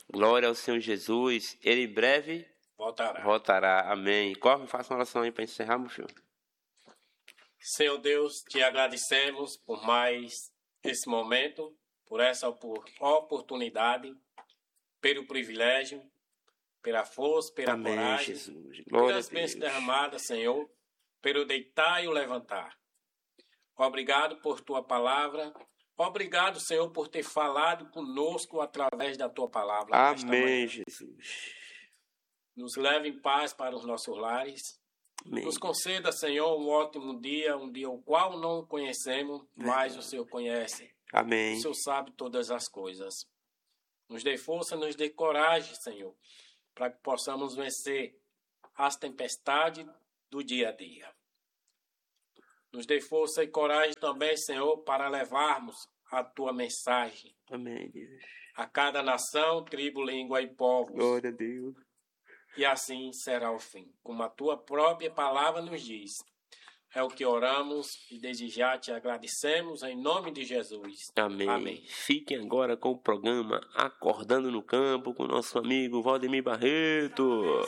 Glória ao Senhor Jesus. Ele em breve voltará. Amém. Corre, faça uma oração aí para encerrar, meu filho. Senhor Deus, te agradecemos por mais esse momento, por essa oportunidade, pelo privilégio, pela força, pela Amém, coragem, Jesus. Glória pelas a bênçãos Deus. derramadas, Senhor, pelo deitar e o levantar. Obrigado por tua palavra. Obrigado, Senhor, por ter falado conosco através da tua palavra. Amém, Jesus. Nos leve em paz para os nossos lares. Amém. Nos conceda, Senhor, um ótimo dia, um dia o qual não conhecemos, mas o Senhor conhece. Amém. O Senhor sabe todas as coisas. Nos dê força, nos dê coragem, Senhor, para que possamos vencer as tempestades do dia a dia. Nos dê força e coragem também, Senhor, para levarmos a tua mensagem. Amém, Deus. A cada nação, tribo, língua e povos. Glória a Deus. E assim será o fim. Como a tua própria palavra nos diz. É o que oramos e desde já te agradecemos em nome de Jesus. Amém. Amém. Fiquem agora com o programa Acordando no Campo com nosso amigo Valdemir Barreto.